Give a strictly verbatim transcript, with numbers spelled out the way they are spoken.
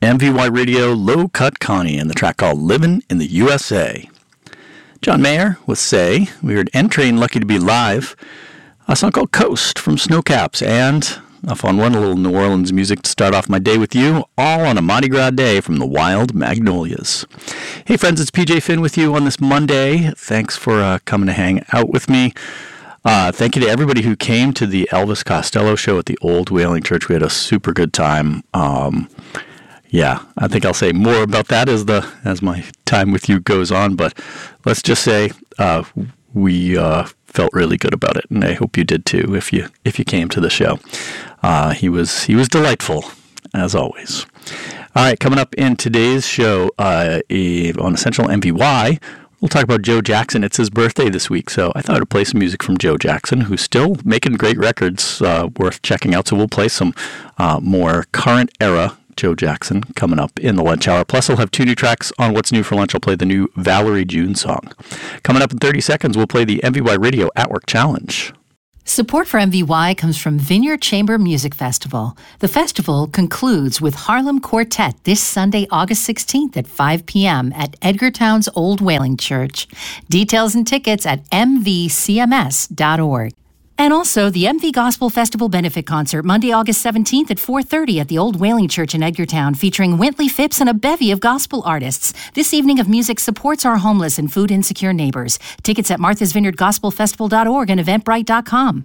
M V Y Radio, Low Cut Connie, and the track called Livin' in the U S A. John Mayer with Say. We heard N Train, Lucky to Be Live. A song called Coast from Snowcaps, and a fun one, a little New Orleans music to start off my day with you, all on a Mardi Gras day from the Wild Magnolias. Hey friends, it's P J Finn with you on this Monday. Thanks for uh, coming to hang out with me. Uh, thank you to everybody who came to the Elvis Costello show at the Old Whaling Church. We had a super good time. Um, yeah, I think I'll say more about that as the as my time with you goes on, but let's just say uh, we uh, felt really good about it, and I hope you did too if you if you came to the show. Uh, he was he was delightful, as always. All right, coming up in today's show uh, on Essential M V Y, we'll talk about Joe Jackson. It's his birthday this week, so I thought I'd play some music from Joe Jackson, who's still making great records uh, worth checking out. So we'll play some uh, more current era Joe Jackson coming up in the lunch hour. Plus, I'll have two new tracks on What's New for Lunch. I'll play the new Valerie June song. Coming up in thirty seconds, we'll play the M V Y Radio At Work Challenge. Support for M V Y comes from Vineyard Chamber Music Festival. The festival concludes with Harlem Quartet this Sunday, August sixteenth at five p.m. at Edgartown's Old Whaling Church. Details and tickets at m v c m s dot org. And also the M V Gospel Festival Benefit Concert, Monday, August seventeenth at four thirty at the Old Whaling Church in Edgartown, featuring Wintley Phipps and a bevy of gospel artists. This evening of music supports our homeless and food insecure neighbors. Tickets at marthas vineyard gospel festival dot org and eventbrite dot com.